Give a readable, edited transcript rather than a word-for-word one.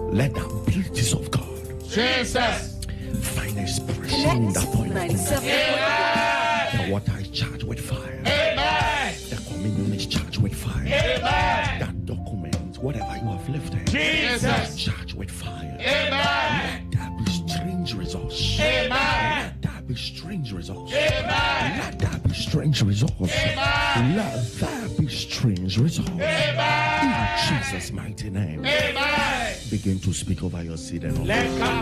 Let the beauties of God Jesus. find expression in that point. The water is charged with fire. Amen. The communion is charged with fire. Amen. That document, whatever you have lifted, Jesus. is charged with fire. Amen. Let there be strange results. Amen. Let there be strange results. Amen. Let there be strange results. Amen. Let there be strange results. Amen. In Jesus' mighty name. Amen. Begin to speak over your seed and Let